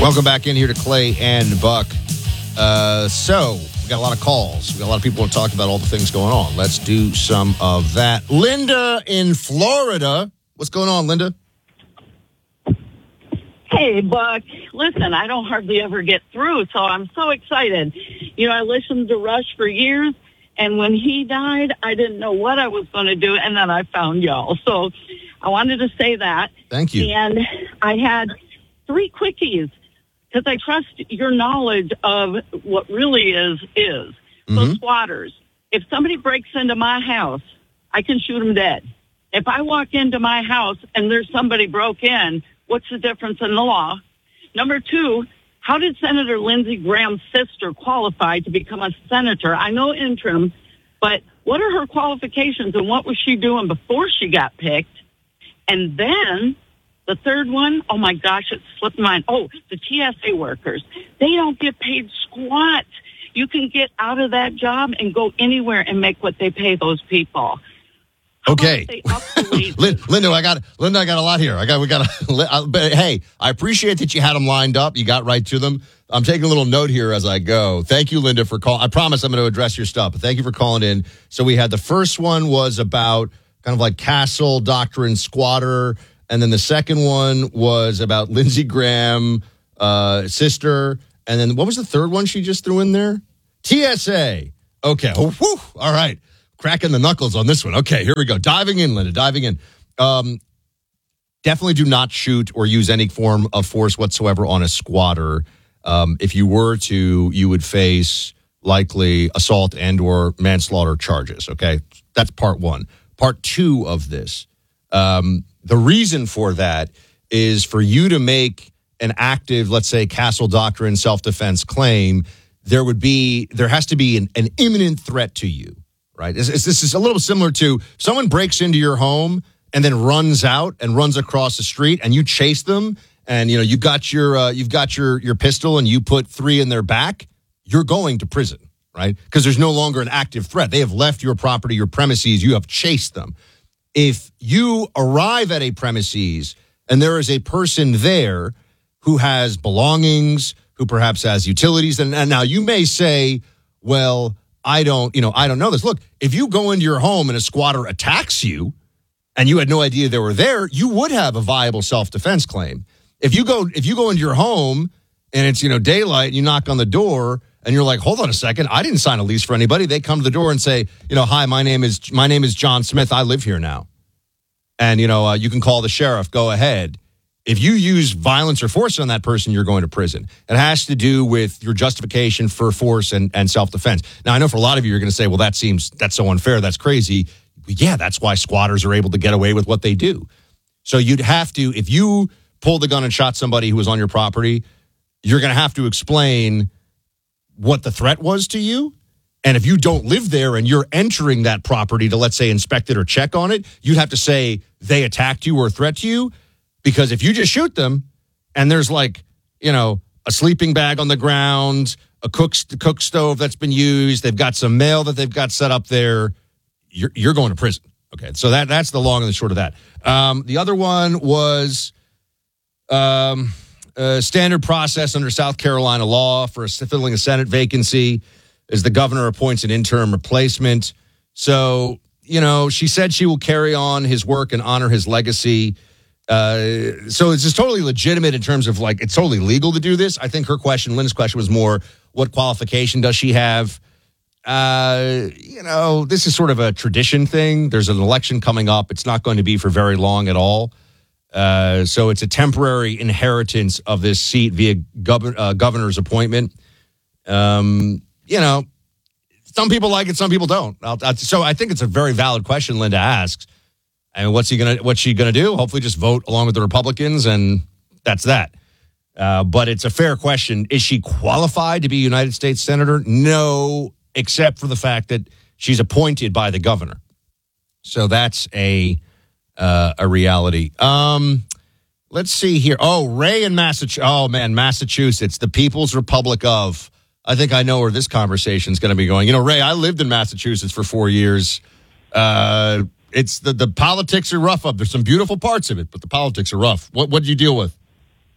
Welcome back in here to Clay and Buck. So, we got a lot of calls. We got a lot of people to talk about all the things going on. Let's do some of that. Linda in Florida. What's going on, Linda? Hey, Buck. Listen, I don't hardly ever get through, so I'm so excited. You know, I listened to Rush for years, and when he died, I didn't know what I was going to do, and then I found y'all. So I wanted to say that. Thank you. And I had 3 quickies, because I trust your knowledge of what really is. So squatters, if somebody breaks into my house, I can shoot them dead. If I walk into my house and there's somebody broke in, what's the difference in the law? Number 2, how did Senator Lindsey Graham's sister qualify to become a senator? I know interim, but what are her qualifications and what was she doing before she got picked? And then the third one, oh my gosh, it slipped my mind. Oh, the TSA workers. They don't get paid squat. You can get out of that job and go anywhere and make what they pay those people. Okay, Linda, I got a lot here. But hey, I appreciate that you had them lined up. You got right to them. I'm taking a little note here as I go. Thank you, Linda, for calling. I promise I'm going to address your stuff, but thank you for calling in. So we had the first one was about kind of like Castle Doctrine squatter, and then the second one was about Lindsey Graham, sister, and then what was the third one she just threw in there? TSA. Okay. Oh, whew. All right. Cracking the knuckles on this one. Okay, here we go. Diving in, Linda, diving in. Definitely do not shoot or use any form of force whatsoever on a squatter. If you were to, you would face likely assault and or manslaughter charges, okay? That's part 1. Part 2 of this, the reason for that is for you to make an active, let's say, Castle Doctrine self-defense claim, there has to be an imminent threat to you. Right. This is a little similar to someone breaks into your home and then runs out and runs across the street and you chase them and, you know, you've got your pistol and you put 3 in their back. You're going to prison. Right. Because there's no longer an active threat. They have left your property, your premises. You have chased them. If you arrive at a premises and there is a person there who has belongings, who perhaps has utilities, and now you may say, well, I don't know this. Look, if you go into your home and a squatter attacks you and you had no idea they were there, you would have a viable self-defense claim. If you go into your home and it's, daylight and you knock on the door and you're like, hold on a second, I didn't sign a lease for anybody. They come to the door and say, hi, my name is John Smith. I live here now. And, you can call the sheriff. Go ahead. If you use violence or force on that person, you're going to prison. It has to do with your justification for force and self-defense. Now, I know for a lot of you, you're going to say, well, that's so unfair. That's crazy. Yeah, that's why squatters are able to get away with what they do. So you'd have to, if you pulled a gun and shot somebody who was on your property, you're going to have to explain what the threat was to you. And if you don't live there and you're entering that property to, let's say, inspect it or check on it, you'd have to say they attacked you or a threat to you. Because if you just shoot them and there's like, a sleeping bag on the ground, a cook stove that's been used, they've got some mail that they've got set up there, you're going to prison. Okay, so that's the long and the short of that. The other one was standard process under South Carolina law for filling a Senate vacancy is the governor appoints an interim replacement. So, she said she will carry on his work and honor his legacy. So it's just totally legitimate in terms of it's totally legal to do this. I think Lynn's question was more, what qualification does she have? This is sort of a tradition thing. There's an election coming up. It's not going to be for very long at all. So it's a temporary inheritance of this seat via governor's appointment. Some people like it, some people don't. So I think it's a very valid question Linda asks. And what's she gonna do? Hopefully just vote along with the Republicans, and that's that. But it's a fair question. Is she qualified to be a United States Senator? No, except for the fact that she's appointed by the governor. So that's a reality. Let's see here. Oh, Ray in Massachusetts. Oh, man, Massachusetts, the People's Republic of. I think I know where this conversation is going to be going. Ray, I lived in Massachusetts for 4 years. It's the politics are rough up. There's some beautiful parts of it, but the politics are rough. What did you deal with?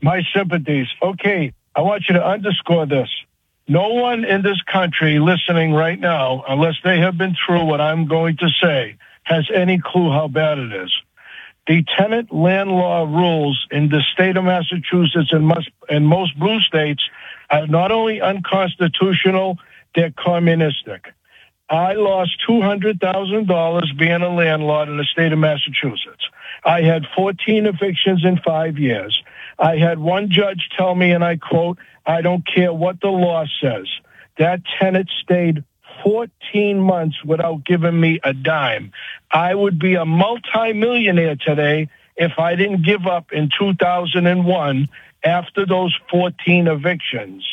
My sympathies. Okay, I want you to underscore this. No one in this country listening right now, unless they have been through what I'm going to say, has any clue how bad it is. The tenant landlord rules in the state of Massachusetts and most blue states are not only unconstitutional, they're communistic. I lost $200,000 being a landlord in the state of Massachusetts. I had 14 evictions in 5 years. I had one judge tell me, and I quote, "I don't care what the law says." That tenant stayed 14 months without giving me a dime. I would be a multimillionaire today if I didn't give up in 2001 after those 14 evictions.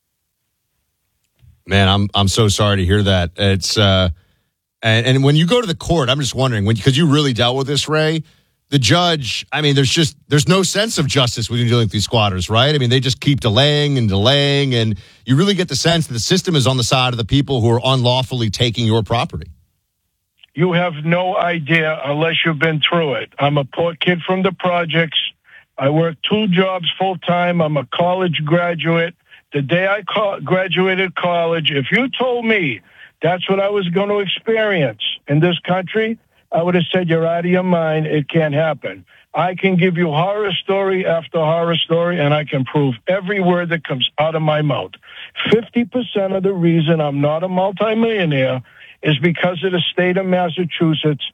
Man, I'm so sorry to hear that. It's and when you go to the court, I'm just wondering because you really dealt with this, Ray. The judge, I mean, there's no sense of justice when you're dealing with these squatters, right? I mean, they just keep delaying, and you really get the sense that the system is on the side of the people who are unlawfully taking your property. You have no idea unless you've been through it. I'm a poor kid from the projects. I work 2 jobs full time. I'm a college graduate. The day I graduated college, if you told me that's what I was going to experience in this country, I would have said, you're out of your mind. It can't happen. I can give you horror story after horror story, and I can prove every word that comes out of my mouth. 50% of the reason I'm not a multimillionaire is because of the state of Massachusetts